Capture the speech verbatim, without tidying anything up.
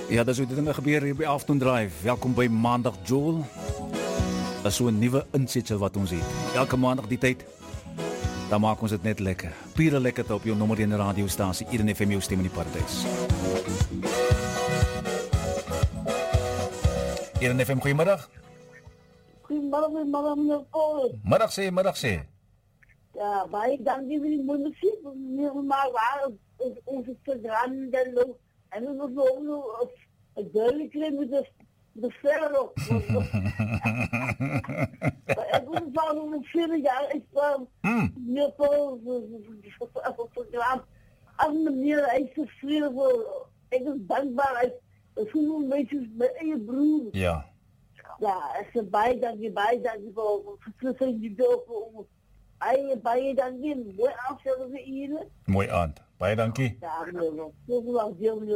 Ja, dis hoe die dinge gebeur hier by Afternoon Drive. Welkom by Maandag Joel. Dit is so 'n nuwe insetsel wat ons het. Elke maandag die tyd, dan maak ons dit net lekker. Pure lekker op jou nommer een radiostasie, Eden F M, jou stem in die paradys. Eden F M, goeiemiddag. Goeiemiddag, goeiemiddag, meneer Paul. Middag sê, middag sê. Ja, baie dankie vir die mooie musiek. Meneer, maar waar is ons program dan nog? En we moeten ook nog een duidelijk krijgen met de, de verder op. Ik moet het al over veertig jaar. Ik kwam meer voor het programma. Als meneer, hij is tevreden voor. Ik ben dankbaar. Ik voel me een beetje mijn eigen broer. Ja. Ja, ik zeg baie dankie, baie dankie voor het die dood. Baie, baie dankie. Mooi aanstellen voor iedereen. Mooi aan. Baie dankie. Ja, meneer. Heel veel